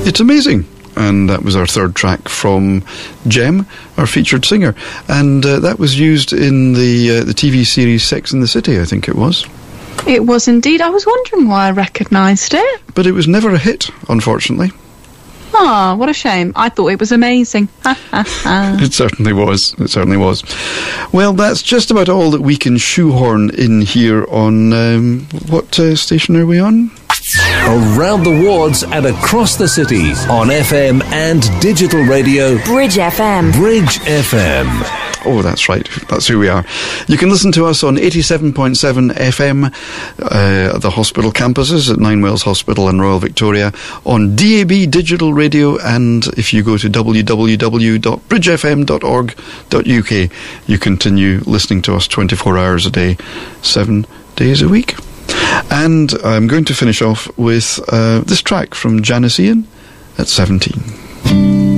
It's amazing. And that was our third track from Jem, our featured singer. And that was used in the TV series Sex and the City, I think it was. It was indeed. I was wondering why I recognised it. But it was never a hit, unfortunately. Ah, what a shame. I thought it was amazing. It certainly was. It certainly was. Well, that's just about all that we can shoehorn in here on... what station are we on? Around the wards and across the city on FM and digital radio. Bridge FM. Bridge FM. Oh, that's right. That's who we are. You can listen to us on 87.7 FM, the hospital campuses at Ninewells Hospital and Royal Victoria, on DAB digital radio, and if you go to www.bridgefm.org.uk, you continue listening to us 24 hours a day, 7 days a week. And I'm going to finish off with this track from Janice Ian at 17.